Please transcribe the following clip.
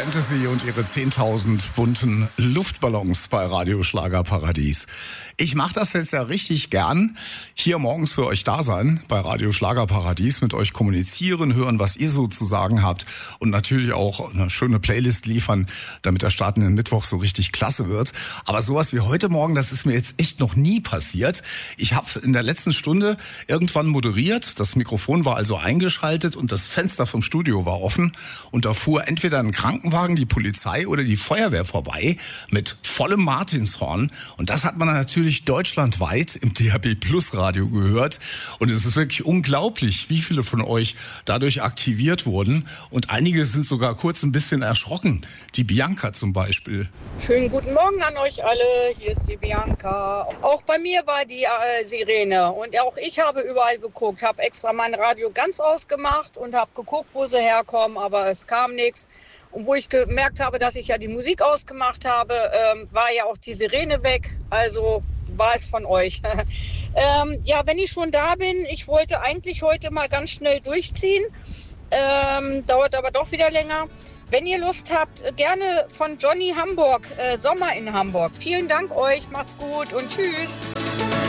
kannte sie und ihre 10.000 bunten Luftballons bei Radio Schlagerparadies. Ich mache das jetzt ja richtig gern. Hier morgens für euch da sein bei Radio Schlagerparadies, mit euch kommunizieren, hören, was ihr so zu sagen habt und natürlich auch eine schöne Playlist liefern, damit der startende Mittwoch so richtig klasse wird. Aber sowas wie heute Morgen, das ist mir jetzt echt noch nie passiert. Ich habe in der letzten Stunde irgendwann moderiert, das Mikrofon war also eingeschaltet und das Fenster vom Studio war offen und da fuhr entweder ein Krankenwagen, die Polizei oder die Feuerwehr vorbei mit vollem Martinshorn und das hat man natürlich deutschlandweit im DAB Plus Radio gehört und es ist wirklich unglaublich, wie viele von euch dadurch aktiviert wurden und einige sind sogar kurz ein bisschen erschrocken. Die Bianca zum Beispiel. Schönen guten Morgen an euch alle, hier ist die Bianca. Auch bei mir war die Sirene und auch ich habe überall geguckt, habe extra mein Radio ganz ausgemacht und habe geguckt, wo sie herkommen, aber es kam nichts. Und wo ich gemerkt habe, dass ich ja die Musik ausgemacht habe, war ja auch die Sirene weg, also war es von euch. Ja, wenn ich schon da bin, ich wollte eigentlich heute mal ganz schnell durchziehen, dauert aber doch wieder länger. Wenn ihr Lust habt, gerne von Johnny Hamburg, Sommer in Hamburg. Vielen Dank euch, macht's gut und tschüss.